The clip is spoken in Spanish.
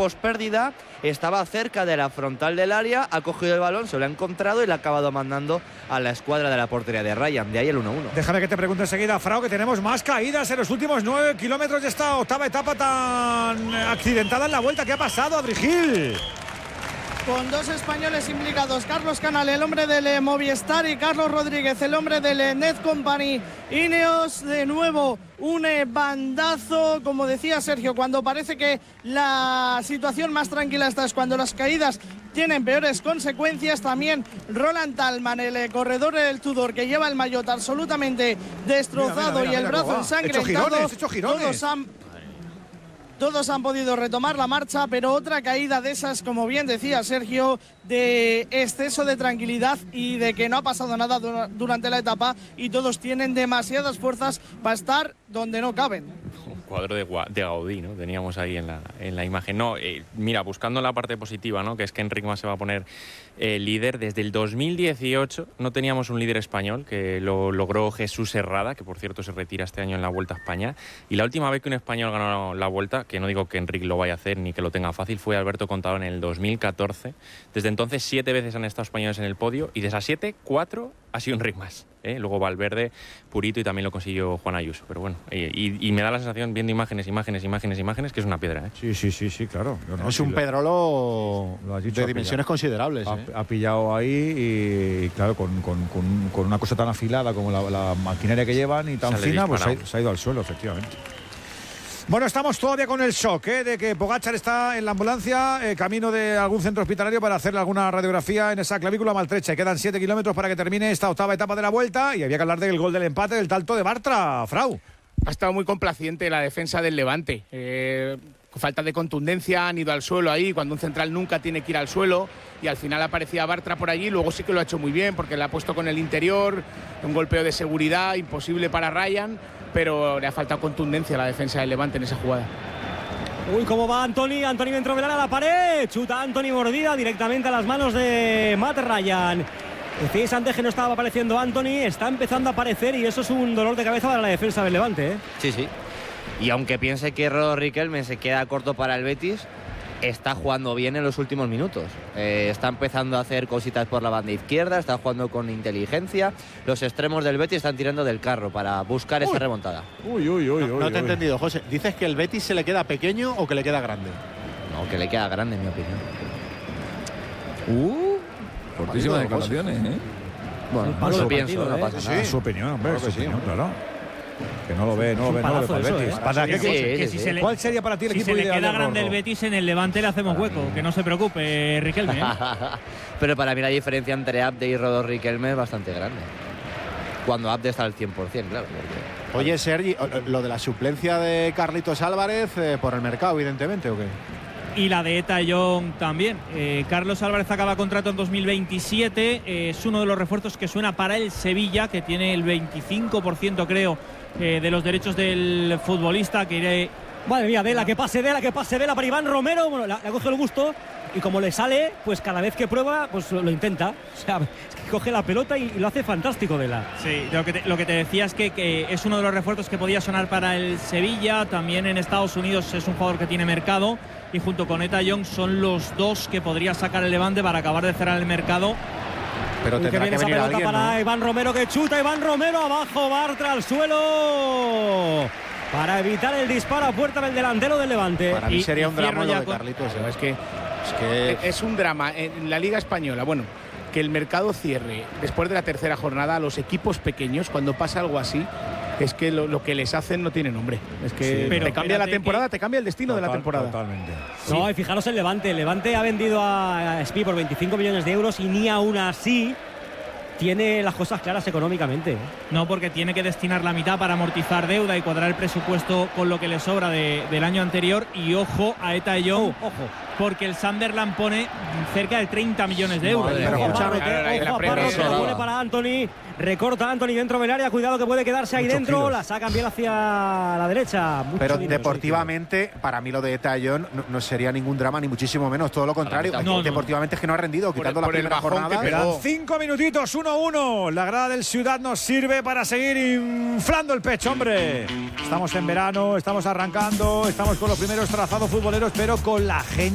pospérdida, estaba cerca de la frontal del área, ha cogido el balón, se lo ha encontrado y le ha acabado mandando a la escuadra de la portería de Ryan. De ahí el 1-1. Déjame que te pregunte enseguida, Frau, que tenemos más caídas en los últimos 9 kilómetros de esta octava etapa tan accidentada en la Vuelta. ¿Qué ha pasado, Adri Gil? Con 2 españoles implicados, Carlos Canal, el hombre del Movistar, y Carlos Rodríguez, el hombre del Net Company. Ineos, de nuevo, un bandazo, como decía Sergio, cuando parece que la situación más tranquila está, es cuando las caídas tienen peores consecuencias. También Roland Tallman, el corredor del Tudor, que lleva el maillot absolutamente destrozado, y el brazo ensangrentado. Todos han podido retomar la marcha, pero otra caída de esas, como bien decía Sergio, de exceso de tranquilidad y de que no ha pasado nada durante la etapa, y todos tienen demasiadas fuerzas para estar donde no caben. Un cuadro de Gaudí, ¿no? Teníamos ahí en la imagen. No, mira, buscando la parte positiva, ¿no? Que es que Enric Mas se va a poner líder. Desde el 2018 no teníamos un líder español, que lo logró Jesús Herrada, que por cierto se retira este año en la Vuelta a España. Y la última vez que un español ganó la Vuelta, que no digo que Enric lo vaya a hacer ni que lo tenga fácil, fue Alberto Contador en el 2014. Desde entonces 7 veces han estado españoles en el podio, y de esas 7, 4 ha sido Enric Mas. Luego Valverde, Purito, y también lo consiguió Juan Ayuso. Pero bueno, y me da la sensación, viendo imágenes, que es una piedra. Sí, claro. Es un Pedrolo de dimensiones considerables. Ha pillado ahí y claro, con una cosa tan afilada como la maquinaria que llevan y tan fina, pues se ha ido al suelo, efectivamente. Bueno, estamos todavía con el shock de que Pogačar está en la ambulancia, camino de algún centro hospitalario para hacerle alguna radiografía en esa clavícula maltrecha. Quedan 7 kilómetros para que termine esta octava etapa de la Vuelta, y había que hablar del gol del empate del Talto de Bartra. Frau. Ha estado muy complaciente la defensa del Levante. Falta de contundencia, han ido al suelo ahí, cuando un central nunca tiene que ir al suelo, y al final aparecía Bartra por allí. Luego sí que lo ha hecho muy bien, porque le ha puesto con el interior, un golpeo de seguridad imposible para Ryan, pero le ha faltado contundencia a la defensa del Levante en esa jugada. Uy, cómo va Antoni dentro del área, a la pared, chuta Antoni, mordida directamente a las manos de Matt Ryan. Decíais antes que no estaba apareciendo Antoni, está empezando a aparecer, y eso es un dolor de cabeza para la defensa del Levante, Sí. Y aunque piense que Rodo Riquelme se queda corto para el Betis, está jugando bien en los últimos minutos. Está empezando a hacer cositas por la banda izquierda, está jugando con inteligencia. Los extremos del Betis están tirando del carro para buscar esa remontada. No te he entendido, José. ¿Dices que el Betis se le queda pequeño o que le queda grande? No, que le queda grande, en mi opinión. Fortísimas declaraciones, Bueno, lo pienso, no pasa nada. Su opinión, hombre, claro. Que no lo ve para el Betis. ¿Cuál sería para ti el equipo Si se le ideal queda de grande Rorro? el Betis, en el Levante le hacemos hueco, que no se preocupe, Riquelme. Pero para mí la diferencia entre Abde y Rodo Riquelme es bastante grande. Cuando Abde está al 100%, claro. Porque... Oye, Sergi, lo de la suplencia de Carlitos Álvarez por el mercado, evidentemente, ¿o qué? Y la de Eta Young también. Carlos Álvarez acaba contrato en 2027. Es uno de los refuerzos que suena para el Sevilla, que tiene el 25%, creo, de los derechos del futbolista, que iré... Madre mía, Vela, que pase Vela para Iván Romero. Bueno, le coge el gusto, y como le sale, pues cada vez que prueba, pues lo intenta. O sea, es que coge la pelota y lo hace fantástico, Vela. Sí, lo que te decía es que es uno de los refuerzos que podía sonar para el Sevilla. También en Estados Unidos es un jugador que tiene mercado, y junto con Eta Young son los dos que podría sacar el Levante para acabar de cerrar el mercado. Pero tendrá que venir alguien, para ¿no? Iván Romero, que chuta. Iván Romero abajo, Bartra al suelo para evitar el disparo a puerta del delantero del Levante. Para mí sería un drama lo de con... Carlitos. Es un drama en la Liga Española. Bueno, que el mercado cierre después de la tercera jornada a los equipos pequeños, cuando pasa algo así, es que lo que les hacen no tiene nombre. Es que pero te cambia la temporada, te cambia el destino de la temporada. Totalmente. No, y fijaros el Levante. El Levante ha vendido a Spi por 25 millones de euros, y ni aún así tiene las cosas claras económicamente. No, porque tiene que destinar la mitad para amortizar deuda y cuadrar el presupuesto con lo que le sobra del año anterior. Y ojo a Eta Young, porque el Sunderland pone cerca de 30 millones de euros. Pero escúchame, Ojo a Parro, que lo pone para Antoni. Recorta Antoni dentro del área. Cuidado que puede quedarse ahí dentro. Kilos. La sacan bien hacia la derecha. Pero dinero, deportivamente, para mí lo de Eta Young no sería ningún drama, ni muchísimo menos. Todo lo contrario. Deportivamente es que no ha rendido, quitando la primera jornada. Quedan 5 minutitos, 1-1. La grada del Ciudad nos sirve para seguir inflando el pecho, hombre. Estamos en verano, estamos arrancando, estamos con los primeros trazados futboleros, pero con la gente